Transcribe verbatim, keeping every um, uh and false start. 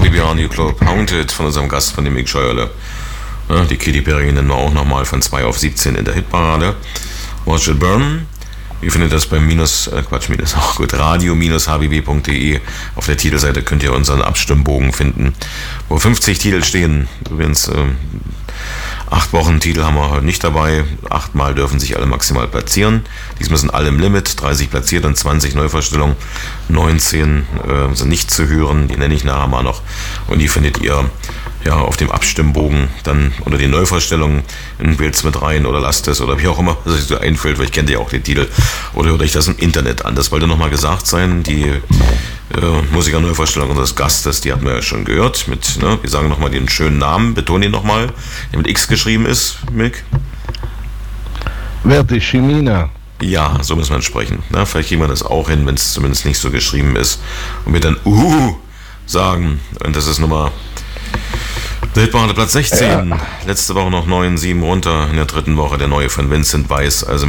Habibi Radio Club Haunted von unserem Gast, von dem Mick Scheuerle. Ja, die Katy Perry nennen wir auch nochmal von zwei auf siebzehn in der Hitparade. Watch It Burn. Ihr findet das beim Minus, äh Quatsch, Minus auch gut, radio Bindestrich h b w punkt d e. Auf der Titelseite könnt ihr unseren Abstimmbogen finden, wo fünfzig Titel stehen. Übrigens, äh, acht Wochen Titel haben wir heute nicht dabei. Achtmal dürfen sich alle maximal platzieren. Diesmal sind alle im Limit, dreißig platziert und zwanzig Neuvorstellungen. neunzehn äh, sind nicht zu hören, die nenne ich nachher mal noch. Und die findet ihr ja auf dem Abstimmbogen dann unter den Neuvorstellungen. Wählt's mit rein oder lasst es oder wie auch immer, was euch so einfällt, weil ich kenne ja auch den Titel. Oder hört euch das im Internet an. Das wollte nochmal gesagt sein. Die äh, Musiker-Neuvorstellung unseres Gastes, die hatten wir ja schon gehört. Mit, ne, wir sagen nochmal den schönen Namen, betonen ihn nochmal, der mit X geschrieben ist, Mick. Verdi Chimina. Ja, so müssen wir sprechen. Na, vielleicht kriegen wir das auch hin, wenn es zumindest nicht so geschrieben ist. Und wir dann uh sagen. Und das ist Nummer Weltparade Platz sechzehn. Ja. Letzte Woche noch neun, sieben runter. In der dritten Woche der neue von Vincent Weiss. Also